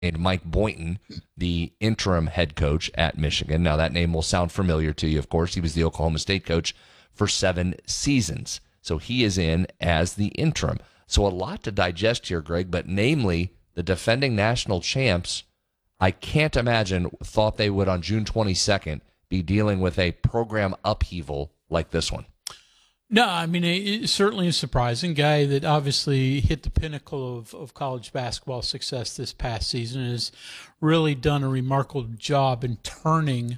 and Mike Boynton, the interim head coach at Michigan. Now, that name will sound familiar to you, of course. He was the Oklahoma State coach for 7 seasons. So he is in as the interim. So a lot to digest here, Greg, but namely the defending national champs, I can't imagine, thought they would on June 22nd be dealing with a program upheaval like this one. No, I mean, it certainly is surprising. Guy that obviously hit the pinnacle of college basketball success this past season has really done a remarkable job in turning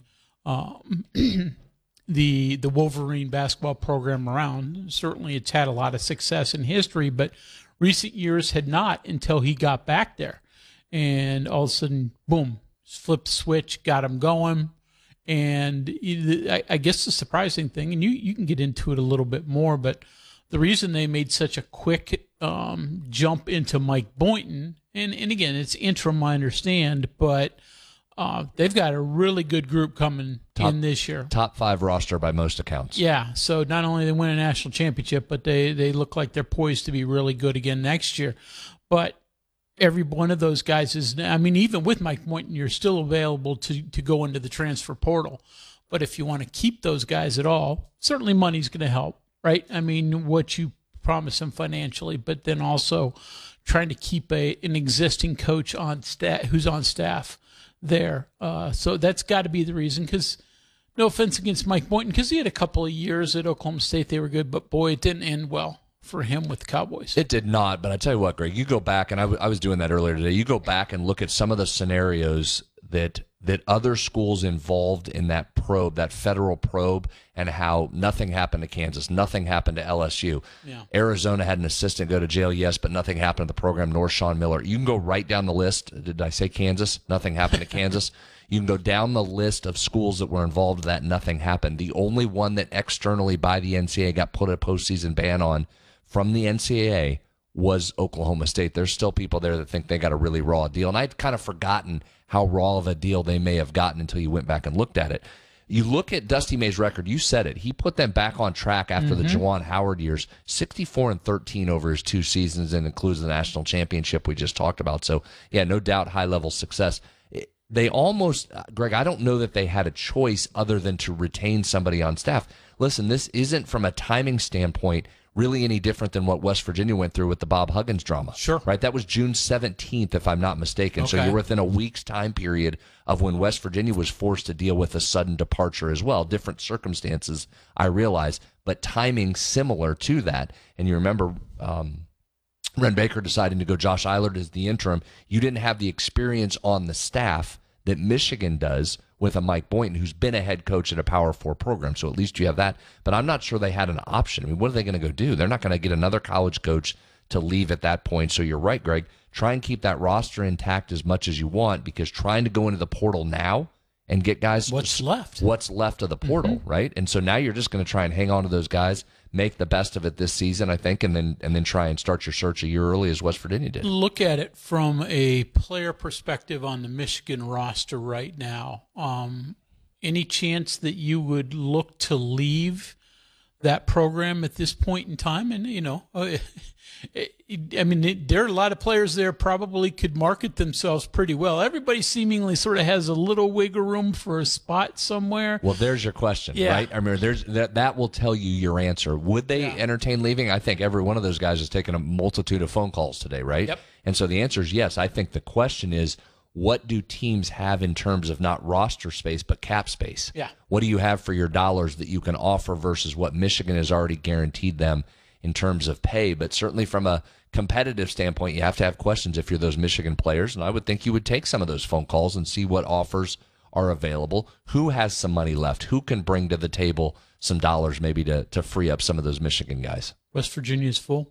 the Wolverine basketball program around. Certainly it's had a lot of success in history, but recent years had not until he got back there. And all of a sudden, boom, flip switch, got him going. And I guess the surprising thing, and you can get into it a little bit more, but the reason they made such a quick jump into Mike Boynton, and again, it's interim, I understand, but they've got a really good group coming in this year. Top 5 roster by most accounts. Yeah, so not only they win a national championship, but they look like they're poised to be really good again next year. But every one of those guys is, I mean, even with Mike Boynton, you're still available to go into the transfer portal. But if you want to keep those guys at all, certainly money's going to help, right? I mean, what you promise them financially, but then also trying to keep an existing coach on staff who's on staff there. So that's got to be the reason, because no offense against Mike Boynton, because he had a couple of years at Oklahoma State, they were good, but boy, it didn't end well for him with the Cowboys. It did not, but I tell you what, Greg, you go back, and I was doing that earlier today, you go back and look at some of the scenarios that other schools involved in that probe, that federal probe, and how nothing happened to Kansas, nothing happened to LSU. Yeah. Arizona had an assistant go to jail, yes, but nothing happened to the program, nor Sean Miller. You can go right down the list. Did I say Kansas? Nothing happened to Kansas. You can go down the list of schools that were involved in that nothing happened. The only one that externally by the NCAA got put a postseason ban on from the NCAA was Oklahoma State. There's still people there that think they got a really raw deal, and I'd kind of forgotten how raw of a deal they may have gotten until you went back and looked at it. You look at Dusty May's record, you said it. He put them back on track after the Juwan Howard years, 64-13 over his 2 seasons, and includes the national championship we just talked about. So, yeah, no doubt high-level success. They almost, Greg, I don't know that they had a choice other than to retain somebody on staff. Listen, this isn't from a timing standpoint really any different than what West Virginia went through with the Bob Huggins drama. Sure. Right? That was June 17th, if I'm not mistaken. Okay. So you're within a week's time period of when West Virginia was forced to deal with a sudden departure as well. Different circumstances, I realize, but timing similar to that. And you remember Ren Baker deciding to go Josh Eilert as the interim. You didn't have the experience on the staff that Michigan does with a Mike Boynton, who's been a head coach at a Power 4 program. So at least you have that. But I'm not sure they had an option. I mean, what are they going to go do? They're not going to get another college coach to leave at that point. So you're right, Greg. Try and keep that roster intact as much as you want, because trying to go into the portal now and get guys What's left of the portal, right? And so now you're just going to try and hang on to those guys, make the best of it this season, I think, and then try and start your search a year early as West Virginia did. Look at it from a player perspective on the Michigan roster right now. Any chance that you would look to leave that program at this point in time? And, you know, I mean, there are a lot of players there probably could market themselves pretty well. Everybody seemingly sort of has a little wiggle room for a spot somewhere. Well, there's your question, right? I mean, that will tell you your answer. Would they entertain leaving? I think every one of those guys has taken a multitude of phone calls today, right? Yep. And so the answer is yes. I think the question is, what do teams have in terms of not roster space, but cap space? Yeah. What do you have for your dollars that you can offer versus what Michigan has already guaranteed them in terms of pay? But certainly from a competitive standpoint, you have to have questions if you're those Michigan players. And I would think you would take some of those phone calls and see what offers are available. Who has some money left? Who can bring to the table some dollars maybe to free up some of those Michigan guys? West Virginia's full.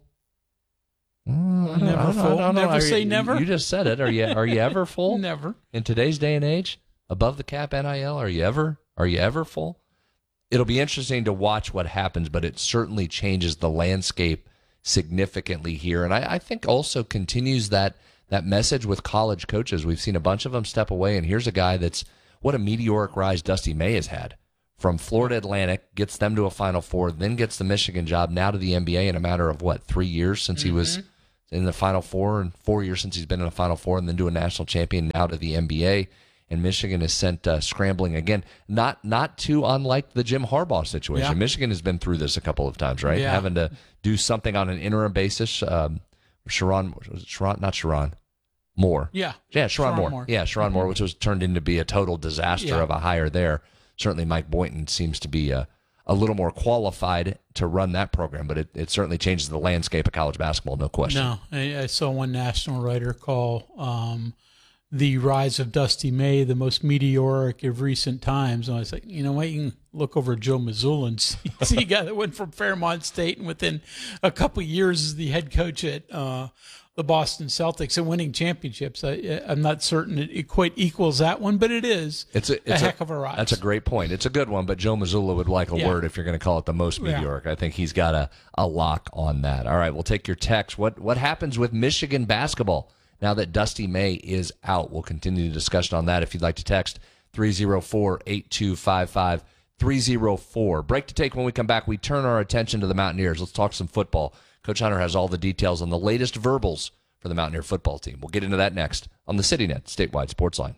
Never full. Never say never. You just said it. Are you ever full? Never. In today's day and age, above the cap NIL, are you ever full? It'll be interesting to watch what happens, but it certainly changes the landscape significantly here. And I think also continues that message with college coaches. We've seen a bunch of them step away, and here's a guy that's what a meteoric rise Dusty May has had. From Florida Atlantic, gets them to a Final Four, then gets the Michigan job, now to the NBA in a matter of, 3 years since he was in the Final Four, and 4 years since he's been in the Final Four, and then to a national champion, now to the NBA. And Michigan is sent scrambling again. Not too unlike the Jim Harbaugh situation. Yeah. Michigan has been through this a couple of times, right? Yeah. Having to do something on an interim basis. Sharon Moore. Yeah. Yeah, Sharon Moore. Moore. Yeah, Sharon Moore, which was turned into be a total disaster of a hire there. Certainly Mike Boynton seems to be a little more qualified to run that program, but it certainly changes the landscape of college basketball, no question. No, I saw one national writer call the rise of Dusty May the most meteoric of recent times. And I was like, you know what, you can look over Joe Mazzulla and see a guy that went from Fairmont State and within a couple of years is the head coach at the Boston Celtics and winning championships. I'm not certain it quite equals that one, but it is. It's a heck of a rise. That's a great point. It's a good one, but Joe Mazzulla would like a word if you're going to call it the most meteoric. I think he's got a lock on that. All right, we'll take your text. What happens with Michigan basketball now that Dusty May is out? We'll continue the discussion on that if you'd like to text 304-8255. 304. Break to take. When we come back, we turn our attention to the Mountaineers. Let's talk some football. Coach Hunter has all the details on the latest verbals for the Mountaineer football team. We'll get into that next on the CityNet Statewide Sports Line.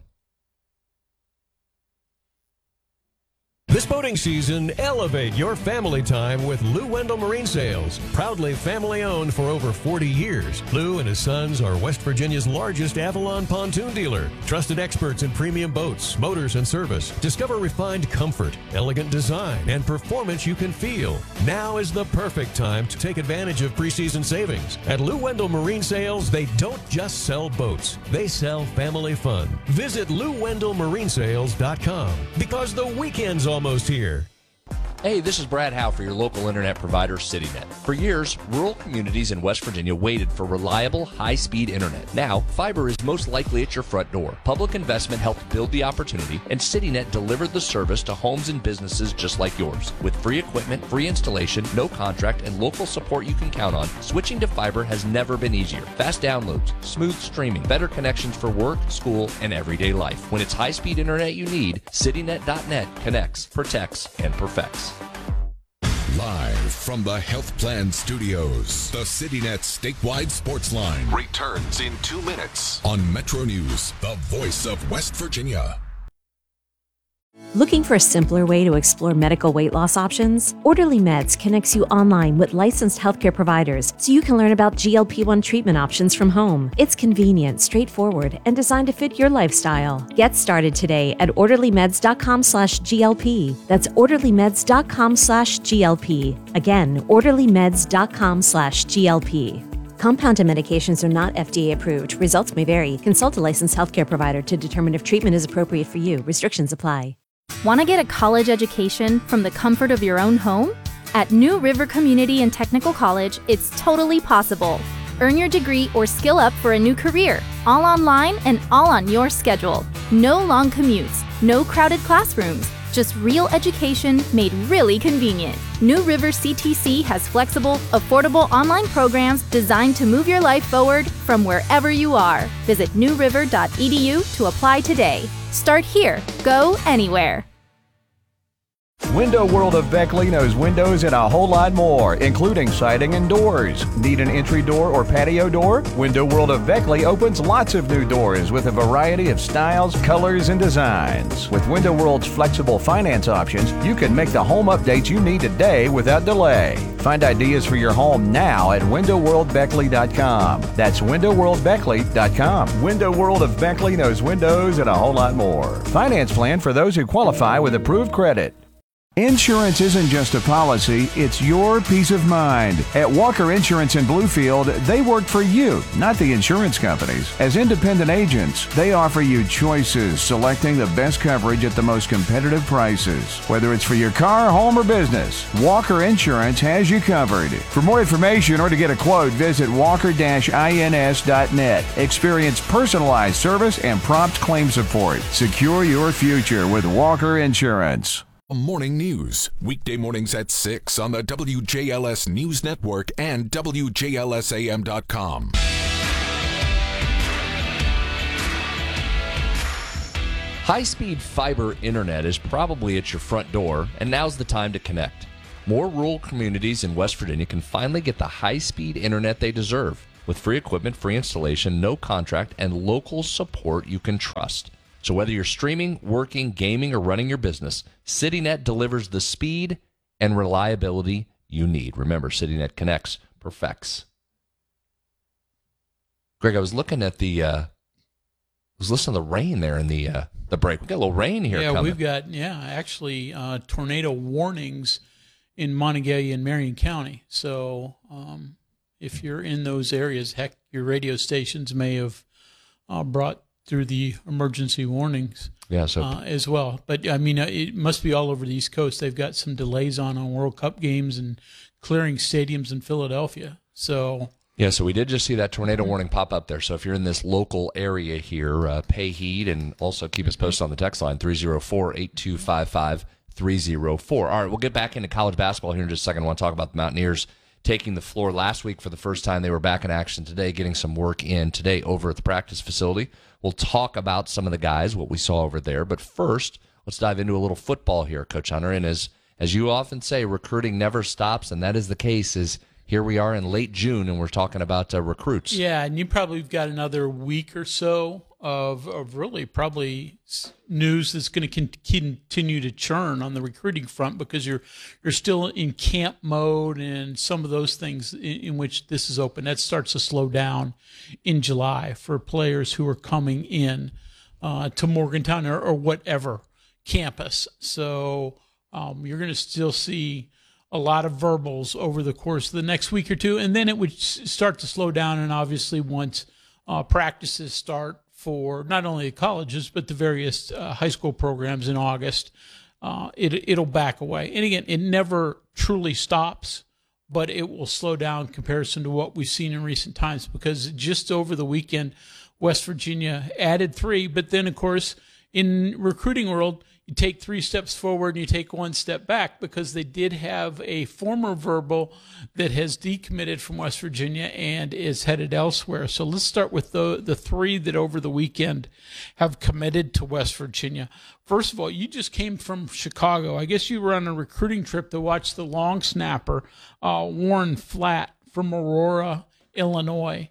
This boating season, elevate your family time with Lou Wendell Marine Sales. Proudly family-owned for over 40 years, Lou and his sons are West Virginia's largest Avalon pontoon dealer. Trusted experts in premium boats, motors, and service. Discover refined comfort, elegant design, and performance you can feel. Now is the perfect time to take advantage of preseason savings. At Lou Wendell Marine Sales, they don't just sell boats. They sell family fun. Visit LouWendellMarineSales.com because the weekend's almost here. Hey, this is Brad Howe for your local internet provider, CityNet. For years, rural communities in West Virginia waited for reliable, high-speed internet. Now, fiber is most likely at your front door. Public investment helped build the opportunity, and CityNet delivered the service to homes and businesses just like yours. With free equipment, free installation, no contract, and local support you can count on, switching to fiber has never been easier. Fast downloads, smooth streaming, better connections for work, school, and everyday life. When it's high-speed internet you need, CityNet.net connects, protects, and perfects. Live from the Health Plan Studios, the CityNet Statewide Sports Line returns in 2 minutes on Metro News, the voice of West Virginia. Looking for a simpler way to explore medical weight loss options? Orderly Meds connects you online with licensed healthcare providers so you can learn about GLP-1 treatment options from home. It's convenient, straightforward, and designed to fit your lifestyle. Get started today at orderlymeds.com/GLP. That's orderlymeds.com/GLP. Again, orderlymeds.com/GLP. Compounded medications are not FDA approved. Results may vary. Consult a licensed healthcare provider to determine if treatment is appropriate for you. Restrictions apply. Want to get a college education from the comfort of your own home? At New River Community and Technical College, it's totally possible. Earn your degree or skill up for a new career, all online and all on your schedule. No long commutes, no crowded classrooms, just real education made really convenient. New River CTC has flexible, affordable online programs designed to move your life forward from wherever you are. Visit newriver.edu to apply today. Start here. Go anywhere. Window World of Beckley knows windows and a whole lot more, including siding and doors. Need an entry door or patio door? Window World of Beckley opens lots of new doors with a variety of styles, colors, and designs. With Window World's flexible finance options, you can make the home updates you need today without delay. Find ideas for your home now at windowworldbeckley.com. That's windowworldbeckley.com. Window World of Beckley knows windows and a whole lot more. Finance plan for those who qualify with approved credit. Insurance isn't just a policy, it's your peace of mind. At Walker Insurance in Bluefield, they work for you, not the insurance companies. As independent agents, they offer you choices, selecting the best coverage at the most competitive prices. Whether it's for your car, home, or business, Walker Insurance has you covered. For more information or to get a quote, visit walker-ins.net. Experience personalized service and prompt claim support. Secure your future with Walker Insurance. Morning News, weekday mornings at 6 on the WJLS News Network and WJLSAM.com. High-speed fiber internet is probably at your front door, and now's the time to connect. More rural communities in West Virginia can finally get the high-speed internet they deserve. with free equipment, free installation, no contract, and local support you can trust. So whether you're streaming, working, gaming, or running your business, CityNet delivers the speed and reliability you need. Remember, CityNet connects, perfects. Greg, I was looking at listening to the rain there in the break. We got a little rain here coming. We've got, actually tornado warnings in Montague and Marion County. So if you're in those areas, heck, your radio stations may have brought through the emergency warnings as well. But, I mean, it must be all over the East Coast. They've got some delays on World Cup games and clearing stadiums in Philadelphia. So... yeah, so we did just see that tornado warning pop up there. So if you're in this local area here, pay heed and also keep us posted on the text line, 304-8255-304. All right, we'll get back into college basketball here in just a second. I want to talk about the Mountaineers taking the floor last week for the first time. They were back in action today, getting some work in today over at the practice facility. We'll talk about some of the guys, what we saw over there. But first, let's dive into a little football here, Coach Hunter. And as you often say, recruiting never stops, and that is the case. Here we are in late June, and we're talking about recruits. Yeah, and you probably have got another week or so of really probably news that's going to continue to churn on the recruiting front, because you're still in camp mode and some of those things in which this is open. That starts to slow down in July for players who are coming in to Morgantown or whatever campus. So you're going to still see a lot of verbals over the course of the next week or two, and then it would start to slow down. And obviously once practices start for not only the colleges but the various high school programs in August, it'll back away. And again, it never truly stops, but it will slow down in comparison to what we've seen in recent times, because just over the weekend, West Virginia added 3, but then, of course, in recruiting world, you take 3 steps forward and you take 1 step back, because they did have a former verbal that has decommitted from West Virginia and is headed elsewhere. So let's start with the 3 that over the weekend have committed to West Virginia. First of all, you just came from Chicago. I guess you were on a recruiting trip to watch the long snapper, Warren Flatt from Aurora, Illinois.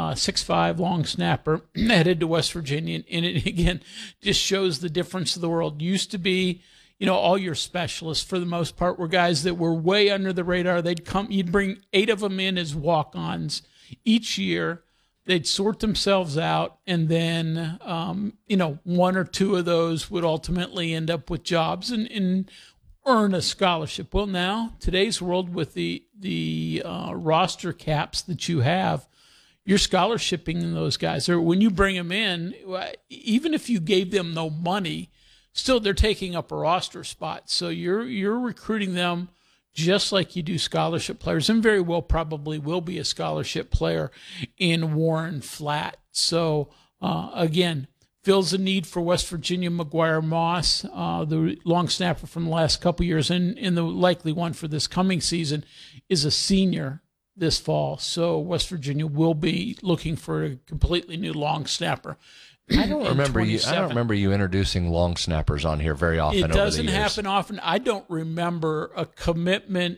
6'5" long snapper headed to West Virginia, and it again just shows the difference of the world. Used to be, all your specialists for the most part were guys that were way under the radar. You'd bring 8 of them in as walk-ons each year. They'd sort themselves out, and then 1 or 2 of those would ultimately end up with jobs and earn a scholarship. Well, now today's world with the roster caps that you have, you're scholarshiping those guys. Or when you bring them in, even if you gave them no money, still they're taking up a roster spot. So you're recruiting them just like you do scholarship players, and very well probably will be a scholarship player in Warren Flatt. So again, fills a need for West Virginia. McGuire Moss, the long snapper from the last couple years, and the likely one for this coming season, is a senior this fall. So West Virginia will be looking for a completely new long snapper. I don't remember you introducing long snappers on here very often. It doesn't happen often. I don't remember a commitment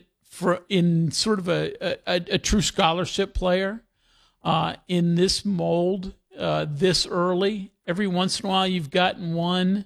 in sort of a true scholarship player in this mold this early. Every once in a while you've gotten one.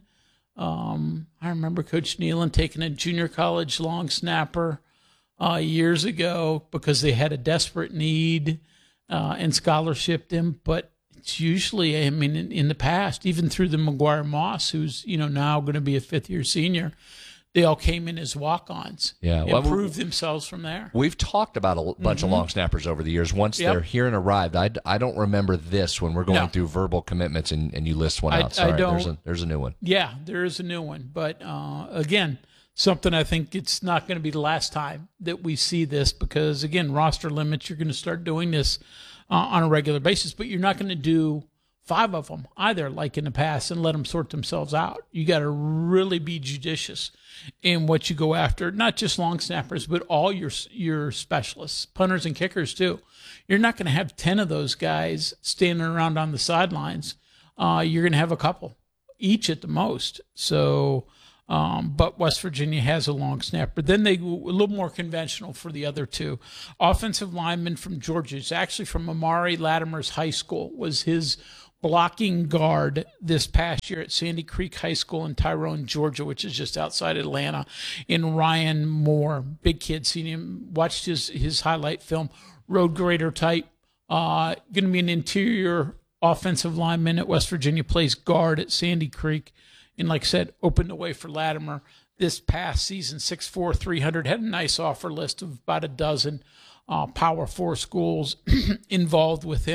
I remember Coach Nealon taking a junior college long snapper years ago because they had a desperate need and scholarshiped him. But it's usually, in the past, even through the McGuire Moss, who's now going to be a 5th-year senior, they all came in as walk-ons. Yeah, and proved themselves from there. We've talked about a bunch of long snappers over the years. Once they're here and arrived, I don't remember this when we're going through verbal commitments and you list one out. Sorry, there's a new one. Yeah, there is a new one. But again, something I think it's not going to be the last time that we see this, because, again, roster limits, you're going to start doing this on a regular basis, but you're not going to do 5 of them either, like in the past, and let them sort themselves out. You got to really be judicious in what you go after, not just long snappers, but all your specialists, punters and kickers too. You're not going to have 10 of those guys standing around on the sidelines. You're going to have a couple each at the most. So But West Virginia has a long snapper. Then they go a little more conventional for the other two. Offensive lineman from Georgia. It's actually from Amari Latimer's high school. Was his blocking guard this past year at Sandy Creek High School in Tyrone, Georgia, which is just outside Atlanta, in Ryan Moore. Big kid. Seen him, watched his highlight film. Road grader type. Going to be an interior offensive lineman at West Virginia, plays guard at Sandy Creek. And like I said, opened the way for Latimer this past season, 6'4", 300. Had a nice offer list of about a dozen Power 4 schools involved with him.